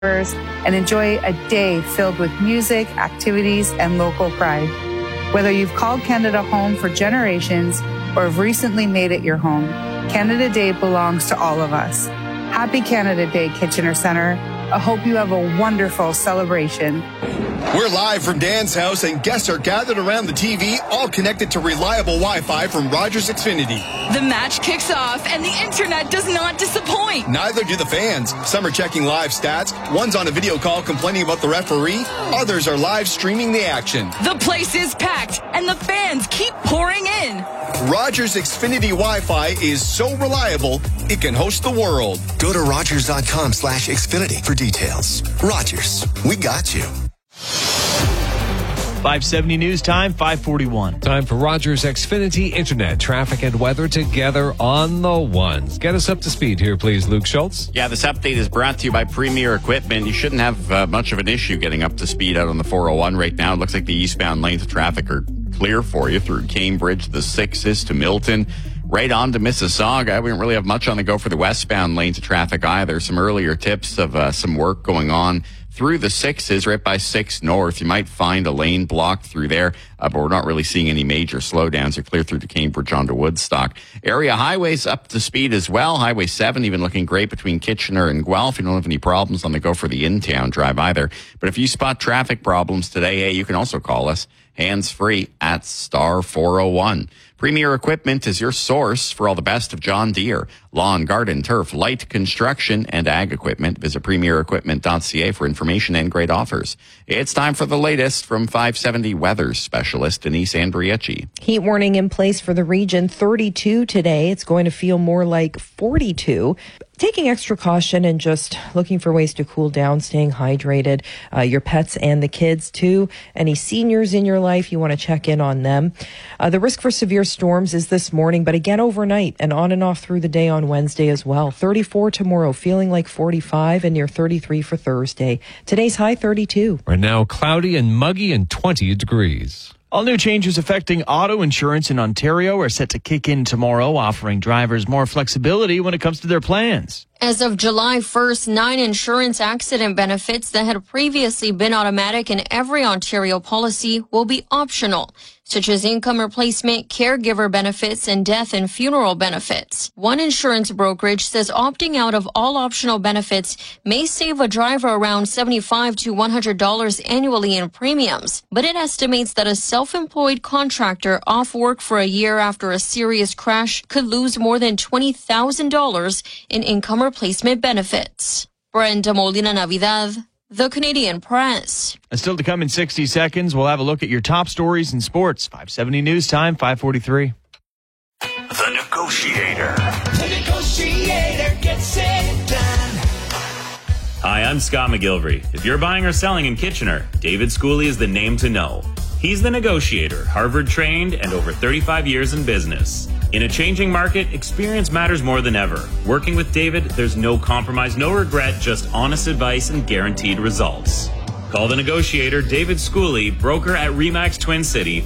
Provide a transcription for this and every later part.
and enjoy a day filled with music, activities, and local pride. Whether you've called Canada home for generations or have recently made it your home, Canada Day belongs to all of us. Happy Canada Day, Kitchener Centre. I hope you have a wonderful celebration. We're live from Dan's house, and guests are gathered around the TV, all connected to reliable Wi-Fi from Rogers Xfinity. The match kicks off, and the internet does not disappoint. Neither do the fans. Some are checking live stats. One's on a video call complaining about the referee. Others are live streaming the action. The place is packed, and the fans keep pouring in. Rogers Xfinity Wi-Fi is so reliable, it can host the world. Go to Rogers.com/Xfinity for details. Rogers, we got you. 570 News Time, 541. Time for Rogers Xfinity Internet. Traffic and weather together on the ones. Get us up to speed here, please, Luke Schultz. Yeah, this update is brought to you by Premier Equipment. You shouldn't have much of an issue getting up to speed out on the 401 right now. It looks like the eastbound lanes of traffic are clear for you through Cambridge, the 6s to Milton, right on to Mississauga. We don't really have much on the go for the westbound lanes of traffic either. Some earlier tips of some work going on through the 6s, right by 6 North. You might find a lane blocked through there, but we're not really seeing any major slowdowns. They're clear through to Cambridge onto Woodstock. Area highways up to speed as well. Highway 7 even looking great between Kitchener and Guelph. You don't have any problems on the go for the in-town drive either. But if you spot traffic problems today, hey, you can also call us hands-free at star 401. Premier Equipment is your source for all the best of John Deere, lawn, garden, turf, light construction, and ag equipment. Visit premierequipment.ca for information and great offers. It's time for the latest from 570 weather specialist Denise Andriecci. Heat warning in place for the region, 32 today. It's going to feel more like 42. Taking extra caution and just looking for ways to cool down, staying hydrated. Your pets and the kids too. Any seniors in your life, you want to check in on them. The risk for severe storms is this morning, but again overnight and on and off through the day on Wednesday as well. 34 tomorrow, feeling like 45 and near 33 for Thursday. Today's high 32. Right now, cloudy and muggy and 20 degrees. All new changes affecting auto insurance in Ontario are set to kick in tomorrow, offering drivers more flexibility when it comes to their plans. As of July 1st, 9 insurance accident benefits that had previously been automatic in every Ontario policy will be optional, such as income replacement, caregiver benefits, and death and funeral benefits. One insurance brokerage says opting out of all optional benefits may save a driver around $75 to $100 annually in premiums, but it estimates that a self-employed contractor off work for a year after a serious crash could lose more than $20,000 in income replacement benefits. Brenda Molina Navidad, The Canadian Press. And still to come in 60 seconds, we'll have a look at your top stories in sports. 570 News Time, 543. The Negotiator. The Negotiator gets it done. Hi, I'm Scott McGilvery. If you're buying or selling in Kitchener, David Schooley is the name to know. He's the Negotiator, Harvard-trained and over 35 years in business. In a changing market, experience matters more than ever. Working with David, there's no compromise, no regret, just honest advice and guaranteed results. Call the Negotiator, David Schooley, broker at RE/MAX Twin City,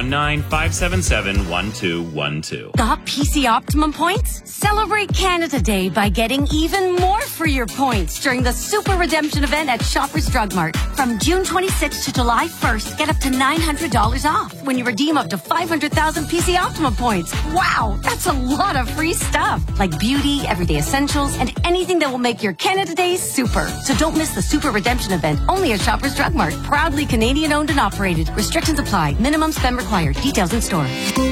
519-577-1212. Got PC Optimum points? Celebrate Canada Day by getting even more for your points during the Super Redemption event at Shoppers Drug Mart. From June 26th to July 1st, get up to $900 off when you redeem up to 500,000 PC Optimum points. Wow, that's a lot of free stuff, like beauty, everyday essentials, and anything that will make your Canada Day super. So don't miss the Super Redemption event, only at Shoppers Drug Mart. Proudly Canadian owned and operated. Restrictions apply. Minimum spend required. Details in store.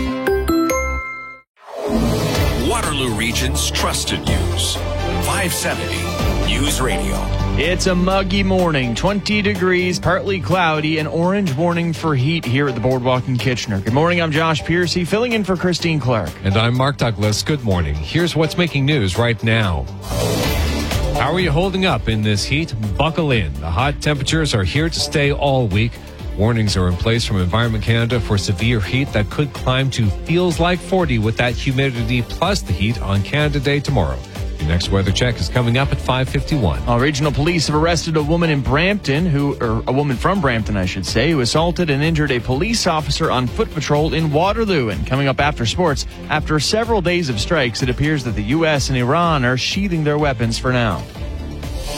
Waterloo Region's trusted news. 570 News Radio. It's a muggy morning, 20 degrees, partly cloudy, an orange warning for heat here at the Boardwalk in Kitchener. Good morning, I'm Josh Piercy, filling in for Christine Clark. And I'm Mark Douglas. Good morning. Here's what's making news right now. How are you holding up in this heat? Buckle in. The hot temperatures are here to stay all week. Warnings are in place from Environment Canada for severe heat that could climb to feels like 40 with that humidity plus the heat on Canada Day tomorrow. Your next weather check is coming up at 5:51. Regional police have arrested a woman in Brampton, a woman from Brampton, I should say, who assaulted and injured a police officer on foot patrol in Waterloo. And coming up after sports, after several days of strikes, it appears that the U.S. and Iran are sheathing their weapons for now.